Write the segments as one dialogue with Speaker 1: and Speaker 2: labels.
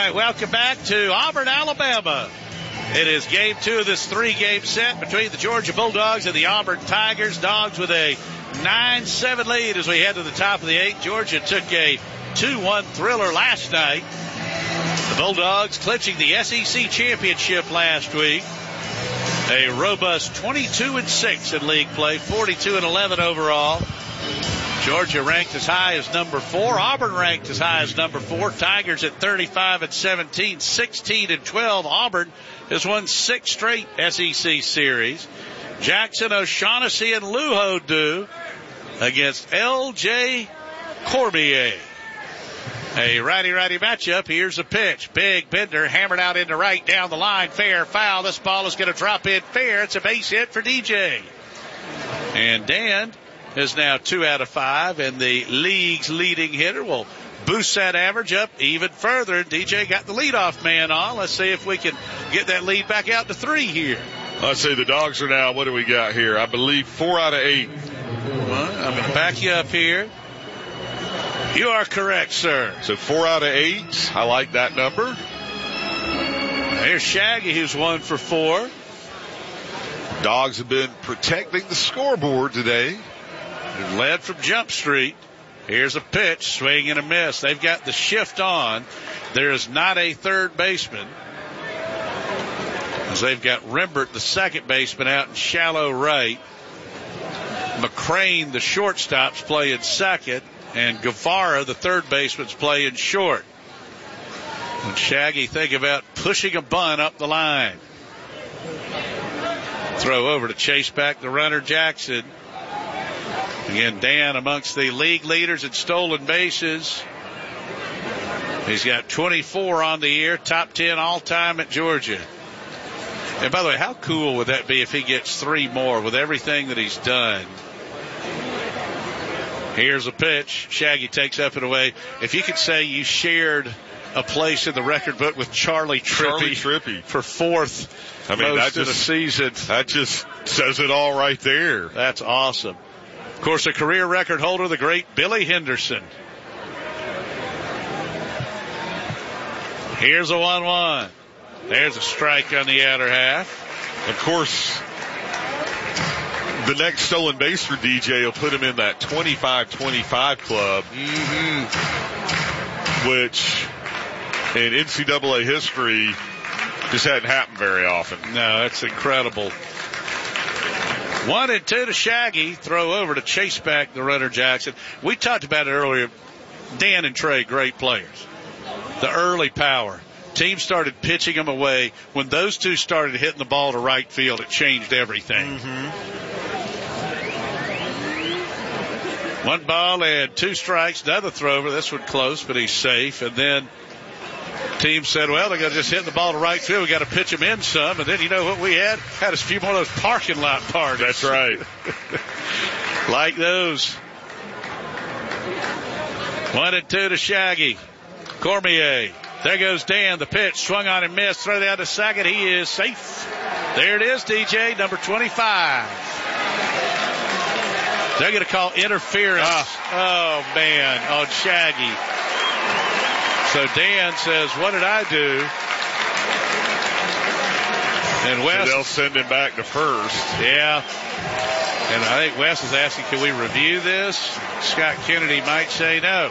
Speaker 1: right, welcome back to Auburn, Alabama. It is game 2 of this 3-game set between the Georgia Bulldogs and the Auburn Tigers. Dogs with a 9-7 lead as we head to the top of the 8th. Georgia took a 2-1 thriller last night. The Bulldogs clinching the SEC championship last week. A robust 22-6 in league play, 42-11 overall. Georgia ranked as high as number 4. Auburn ranked as high as number 4. Tigers at 35-17, 16-12. Auburn has won 6 straight SEC series. Jackson, O'Shaughnessy, and Luho against L.J. Cormier. A righty-righty matchup. Here's a pitch. Big Bender hammered out into right down the line. Fair foul. This ball is going to drop in fair. It's a base hit for DJ. And Dan is now 2 out of 5, and the league's leading hitter will boost that average up even further. DJ got the leadoff man on. Let's see if we can get that lead back out to 3 here.
Speaker 2: Let's see, the Dogs are now, what do we got here? I believe 4 out of 8.
Speaker 1: Well, I'm going to back you up here. You are correct, sir.
Speaker 2: So 4 out of 8. I like that number.
Speaker 1: Here's Shaggy, who's 1 for 4.
Speaker 2: Dogs have been protecting the scoreboard today.
Speaker 1: They've led from Jump Street. Here's a pitch, swing and a miss. They've got the shift on. There is not a third baseman, as they've got Rembert, the second baseman, out in shallow right. McCrane, the shortstop's playing second, and Guevara, the third baseman's playing short. When Shaggy think about pushing a bunt up the line. Throw over to chase back the runner, Jackson. Again, Dan amongst the league leaders in stolen bases. He's got 24 on the year, top 10 all-time at Georgia. And by the way, how cool would that be if he gets 3 more with everything that he's done? Here's a pitch. Shaggy takes up and away. If you could say you shared a place in the record book with Charlie Trippy for 4th most of the season.
Speaker 2: That just says it all right there.
Speaker 1: That's awesome. Of course, a career record holder, the great Billy Henderson. Here's a 1-1. There's a strike on the outer half.
Speaker 2: Of course, the next stolen base for DJ will put him in that 25-25 club, which in NCAA history just hadn't happened very often.
Speaker 1: No, that's incredible. 1-2 to Shaggy. Throw over to chase back the runner, Jackson. We talked about it earlier. Dan and Trey, great players. The early power. Team started pitching them away. When those two started hitting the ball to right field, it changed everything. 1 ball and 2 strikes. Another throw over. This one close, but he's safe. And then team said, well, they're going to just hit the ball to right field. We got to pitch them in some. And then you know what we had? Had a few more of those parking lot parties.
Speaker 2: That's right.
Speaker 1: Like those. 1-2 to Shaggy. Cormier. There goes Dan. The pitch swung on and missed. Throw down to second. He is safe. There it is, DJ, number 25. They're going to call interference. Oh, man, on Shaggy. So Dan says, what did I do? And Wes,
Speaker 2: so they'll send him back to first.
Speaker 1: Yeah. And I think Wes is asking, can we review this? Scott Kennedy might say no.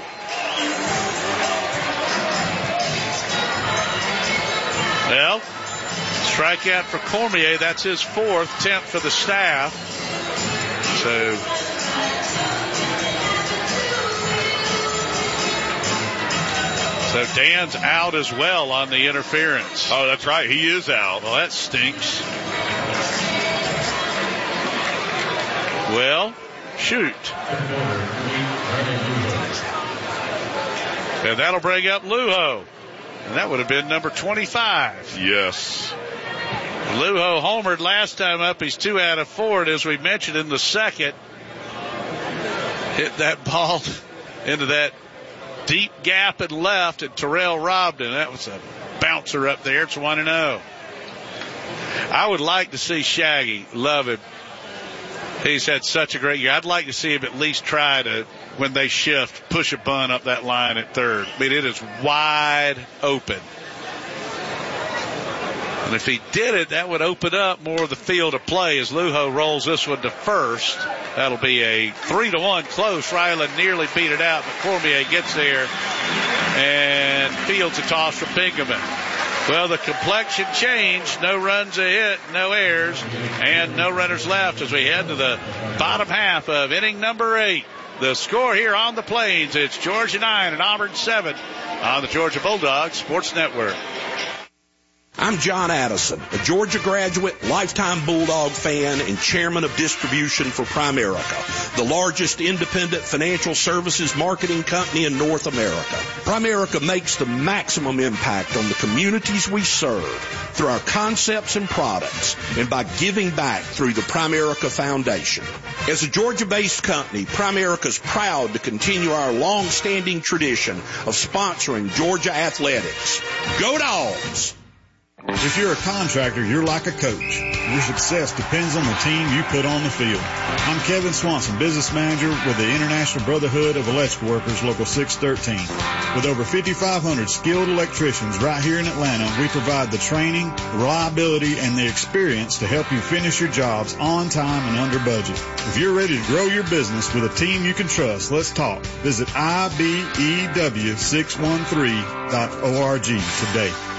Speaker 1: Well, strikeout for Cormier. That's his 4th, 10th for the staff. So Dan's out as well on the interference.
Speaker 2: Oh, that's right. He is out.
Speaker 1: Well, that stinks. Well, shoot. And that'll bring up Luho. And that would have been number 25.
Speaker 2: Yes.
Speaker 1: Luho homered last time up. He's 2 out of 4. And as we mentioned in the second, hit that ball into that deep gap and left, and Terrell robbed him. That was a bouncer up there. It's 1-0. I would like to see Shaggy. Love him. He's had such a great year. I'd like to see him at least try to, when they shift, push a bunt up that line at third. I mean, it is wide open. And if he did it, that would open up more of the field of play as Lujo rolls this one to first. That'll be a 3-1 close. Ryland nearly beat it out, but Cormier gets there and fields a toss from Bingaman. Well, the complexion changed. No runs a hit, no errors, and no runners left as we head to the bottom half of inning number 8. The score here on the Plains, it's Georgia 9 and Auburn 7 on the Georgia Bulldogs Sports Network.
Speaker 3: I'm John Addison, a Georgia graduate, lifetime Bulldog fan, and chairman of distribution for Primerica, the largest independent financial services marketing company in North America. Primerica makes the maximum impact on the communities we serve through our concepts and products and by giving back through the Primerica Foundation. As a Georgia-based company, Primerica is proud to continue our long-standing tradition of sponsoring Georgia athletics. Go Dogs!
Speaker 4: If you're a contractor, you're like a coach. Your success depends on the team you put on the field. I'm Kevin Swanson, business manager with the International Brotherhood of Electrical Workers, Local 613. With over 5,500 skilled electricians right here in Atlanta, we provide the training, reliability, and the experience to help you finish your jobs on time and under budget. If you're ready to grow your business with a team you can trust, let's talk. Visit IBEW613.org today.